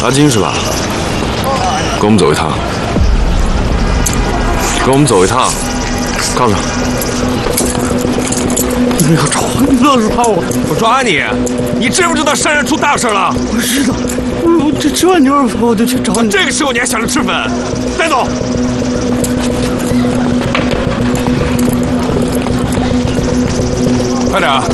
阿金是吧？跟我们走一趟。跟我们走一趟，靠上。 你不要抓我，你老是怕我。 我抓你？你知不知道山上出大事了？ 我知道，我这吃完牛肉饭我就去找你。 这个时候你还想着吃粉？带走。快点啊！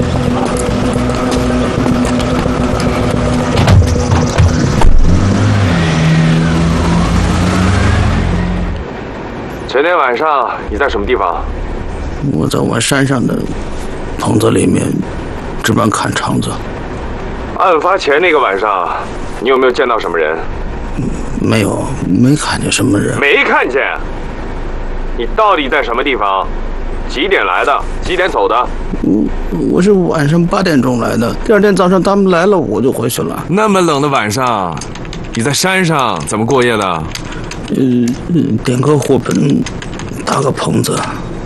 前天晚上你在什么地方？ 我在我们山上的棚子里面值班看场子。 案发前那个晚上，你有没有见到什么人？ 没有，没看见什么人。 没看见？你到底在什么地方？几点来的？几点走的？ 我是晚上8点钟来的，第二天早上他们来了我就回去了。 那么冷的晚上，你在山上怎么过夜的？ 点个火盆，搭个棚子。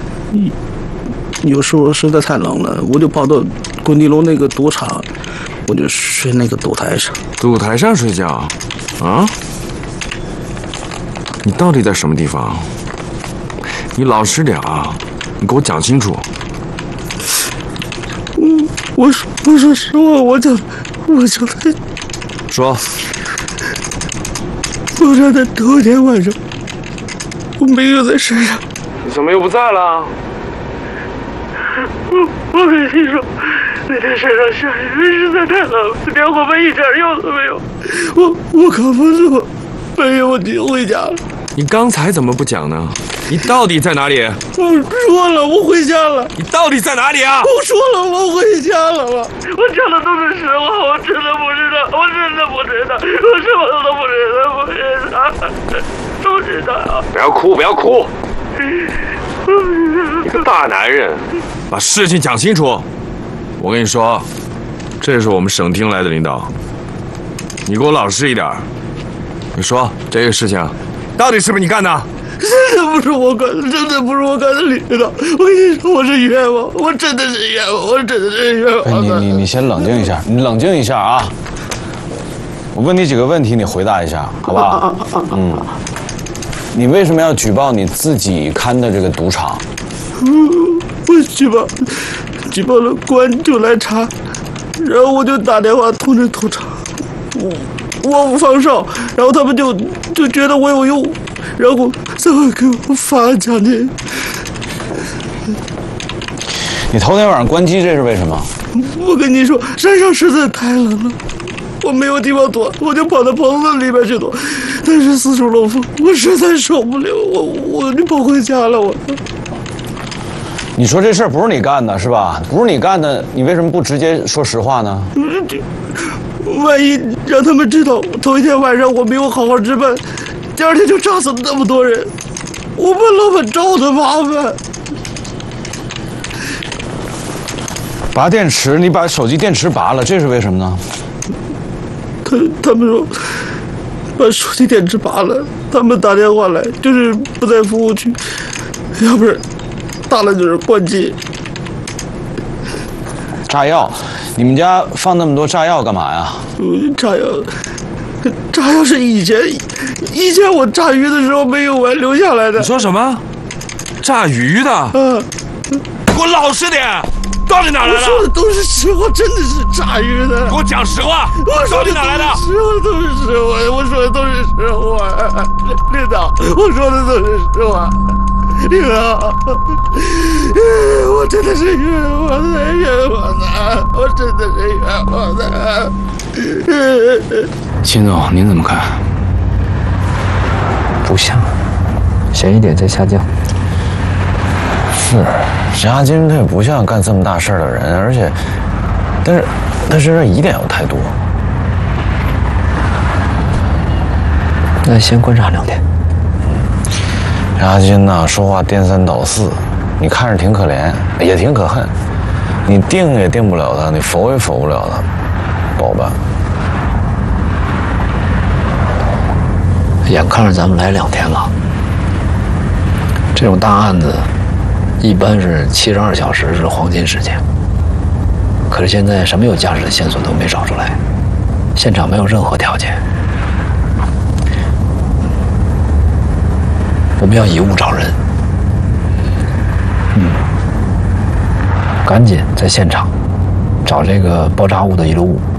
有时候实在太冷了，我就跑到滚地楼那个赌场，我就睡那个赌台上。 赌台上睡觉？啊？你到底在什么地方？你老实点啊！你给我讲清楚。 我说实话，我就在说。 我说的头天晚上，我没有在山上。 你怎么又不在了？ 我跟你说，那天山上下雨实在太冷了，连火盆一点用都没有。我可不是没有就回家了。 你刚才怎么不讲呢？你到底在哪里？ 我说了，我回家了。 你到底在哪里啊？ 我说了，我回家了。我讲的都是实话，我真的不知道，我真的不知道，我什么都不知道，不知道。 不要哭，不要哭。一个大男人，把事情讲清楚。我跟你说，这是我们省厅来的领导，你给我老实一点。你说这个事情到底是不是你干的？ 真的不是我干的，真的不是我干的，领导。我跟你说，我是冤枉，我真的是冤枉，我真的是冤枉。 你先冷静一下，你冷静一下啊！我问你几个问题，你回答一下，好不好？你为什么要举报你自己看的这个赌场？ 我举报了，公安就来查，然后我就打电话通知赌场，我不放哨，然后他们就觉得我有用，然后才会给我发奖金。 你头天晚上关机，这是为什么？ 我跟你说，山上实在太冷了，我没有地方躲，我就跑到棚子里边去躲，但是四处漏风，我实在受不了，我就跑回家了。 你说这事儿不是你干的，是吧？不是你干的，你为什么不直接说实话呢？ 万一让他们知道头一天晚上我没有好好值班，第二天就炸死那么多人，我怕老板找我的麻烦。 拔电池，你把手机电池拔了，这是为什么呢？ 他们说把手机电池拔了，他们打电话来就是不在服务区，要不然大了就是关机。 炸药，你们家放那么多炸药干嘛呀？ 炸药是以前我炸鱼的时候没用完留下来的。 你说什么？炸鱼的？给我老实点！到底哪来的？ 我说的都是实话，真的是炸鱼的。 给我讲实话！ 我说的哪来的？ 实话都是实话，我说的都是实话。领导，我说的都是实话。领导，我真的是冤枉的，我真的是冤枉的。 秦总，您怎么看？ 不像，嫌疑点在下降。 是，押金他也不像干这么大事儿的人，而且，但是他身上疑点又太多。 那先观察2天。 押金呢，说话颠三倒四，你看着挺可怜，也挺可恨。你定也定不了他，你否也否不了他，不好办。 眼看着咱们来2天了，这种大案子一般是72小时是黄金时间。可是现在什么有价值的线索都没找出来，现场没有任何条件， 我们要以物找人。赶紧在现场找这个爆炸物的遗留物。